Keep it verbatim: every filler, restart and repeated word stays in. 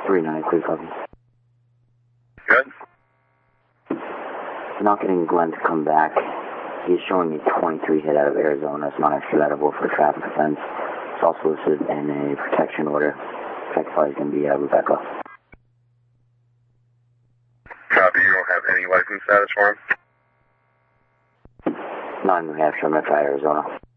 three nine, clear copy. Good. Not getting Glenn to come back. He's showing me twenty-three hit out of Arizona. It's not extraditable for traffic offense. It's also listed in a protection order. Check flight is going to be uh, Rebecca. Copy, you don't have any license status for him? Not in New Hampshire, Metro Arizona.